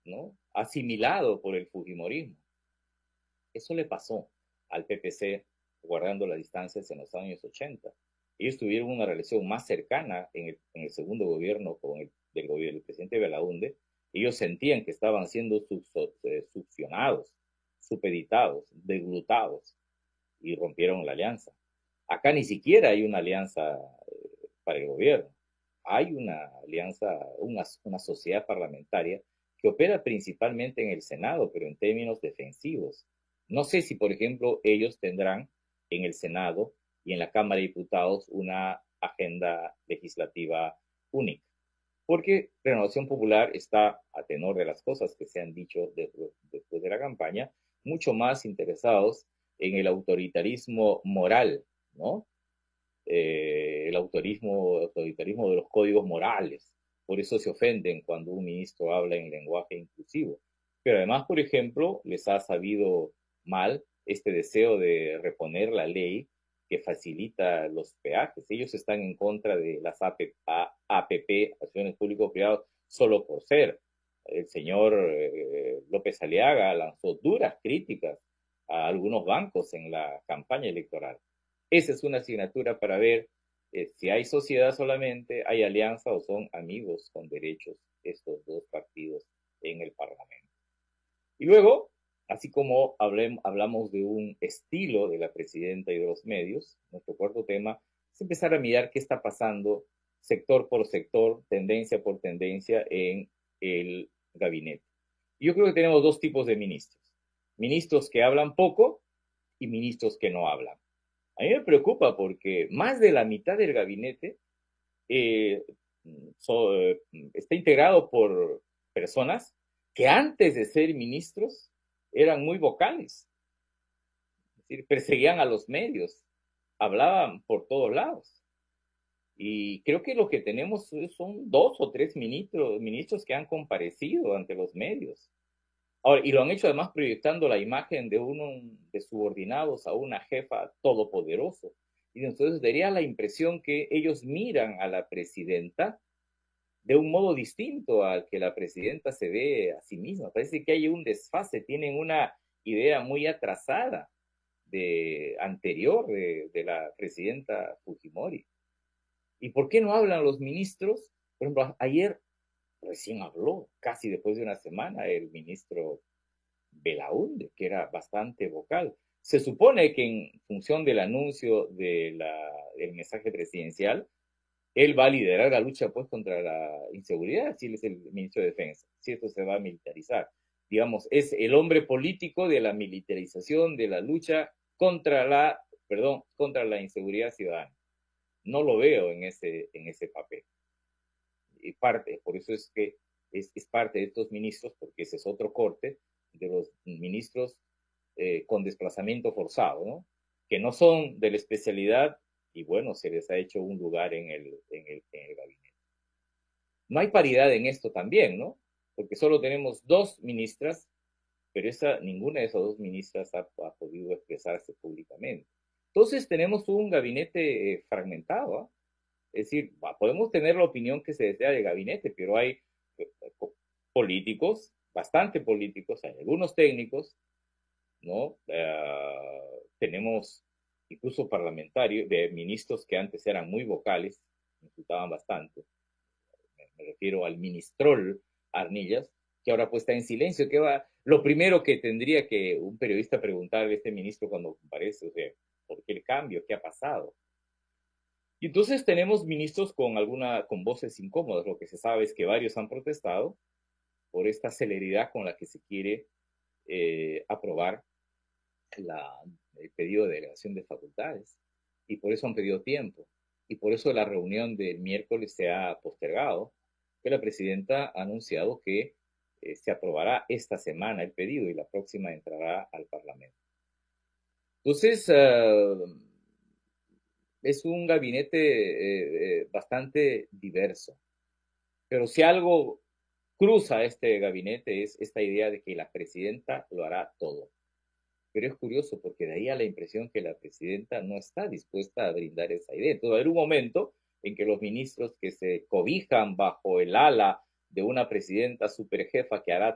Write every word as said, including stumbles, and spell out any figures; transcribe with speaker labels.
Speaker 1: ¿no? Asimilado por el fujimorismo. Eso le pasó al P P C, guardando las distancias en los años ochenta. Ellos tuvieron una relación más cercana en el, en el segundo gobierno con el del, gobierno, del presidente Belaúnde. Ellos sentían que estaban siendo succionados, supeditados, deglutados, y rompieron la alianza. Acá ni siquiera hay una alianza eh, para el gobierno. Hay una alianza, una, una sociedad parlamentaria que opera principalmente en el Senado, pero en términos defensivos. No sé si, por ejemplo, ellos tendrán en el Senado y en la Cámara de Diputados una agenda legislativa única, porque Renovación Popular está, a tenor de las cosas que se han dicho después, después de la campaña, mucho más interesados en el autoritarismo moral, ¿no? Eh, el autoritarismo, autoritarismo de los códigos morales. Por eso se ofenden cuando un ministro habla en lenguaje inclusivo. Pero además, por ejemplo, les ha sabido mal este deseo de reponer la ley que facilita los peajes. Ellos están en contra de las A P P, acciones público-privadas, solo por ser. El señor eh, López Aliaga lanzó duras críticas a algunos bancos en la campaña electoral. Esa es una asignatura para ver eh, si hay sociedad solamente, hay alianza o son amigos con derechos estos dos partidos en el Parlamento. Y luego, así como hablem, hablamos de un estilo de la presidenta y de los medios, nuestro cuarto tema es empezar a mirar qué está pasando sector por sector, tendencia por tendencia en el gabinete. Yo creo que tenemos dos tipos de ministros. Ministros que hablan poco y ministros que no hablan. A mí me preocupa porque más de la mitad del gabinete eh, so, eh, está integrado por personas que antes de ser ministros eran muy vocales, es decir, perseguían a los medios, hablaban por todos lados. Y creo que lo que tenemos son dos o tres ministros, ministros que han comparecido ante los medios. Ahora, y lo han hecho además proyectando la imagen de uno de subordinados a una jefa todopoderoso. Y entonces daría la impresión que ellos miran a la presidenta de un modo distinto al que la presidenta se ve a sí misma. Parece que hay un desfase, tienen una idea muy atrasada de, anterior de, de la presidenta Fujimori. ¿Y por qué no hablan los ministros? Por ejemplo, ayer recién habló, casi después de una semana, el ministro Belaúnde, que era bastante vocal. Se supone que en función del anuncio de la, del mensaje presidencial, él va a liderar la lucha pues contra la inseguridad, si él es el ministro de Defensa, si esto se va a militarizar. Digamos, es el hombre político de la militarización, de la lucha contra la, perdón, contra la inseguridad ciudadana. No lo veo en ese, en ese papel. Y parte, por eso es que es, es parte de estos ministros, porque ese es otro corte, de los ministros eh, con desplazamiento forzado, ¿no? Que no son de la especialidad y bueno, se les ha hecho un lugar en el, en el, en el gabinete. No hay paridad en esto también, ¿no? Porque solo tenemos dos ministras, pero esa, ninguna de esas dos ministras ha, ha podido expresarse públicamente. Entonces tenemos un gabinete eh, fragmentado, ¿eh? Es decir, podemos tener la opinión que se desea del gabinete, pero hay eh, políticos, bastante políticos, hay algunos técnicos, ¿no? Uh, tenemos incluso parlamentarios, de ministros que antes eran muy vocales, insultaban bastante. Me, me refiero al ministrol Arnillas, que ahora pues está en silencio. Que va, lo primero que tendría que un periodista preguntarle a este ministro cuando comparece, o sea, ¿por qué el cambio? ¿Qué ha pasado? Y entonces tenemos ministros con alguna, con voces incómodas. Lo que se sabe es que varios han protestado por esta celeridad con la que se quiere eh, aprobar la, el pedido de delegación de facultades. Y por eso han pedido tiempo. Y por eso la reunión del miércoles se ha postergado, que la presidenta ha anunciado que eh, se aprobará esta semana el pedido y la próxima entrará al Parlamento. Entonces, uh, es un gabinete eh, eh, bastante diverso. Pero si algo cruza este gabinete es esta idea de que la presidenta lo hará todo. Pero es curioso porque de ahí a la impresión que la presidenta no está dispuesta a brindar esa idea. Entonces va a haber un momento en que los ministros que se cobijan bajo el ala de una presidenta superjefa que hará